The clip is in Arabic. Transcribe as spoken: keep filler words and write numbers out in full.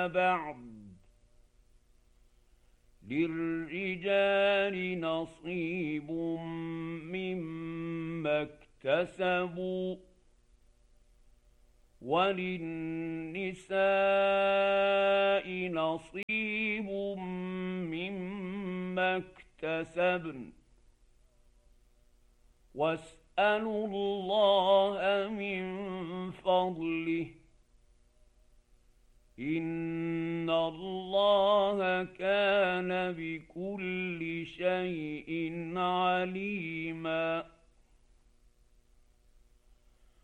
بعد للرجال نصيب مما اكتسبوا وللنساء نصيب مما اكتسبن واسألوا الله من فضله إن الله كان بكل شيء عليما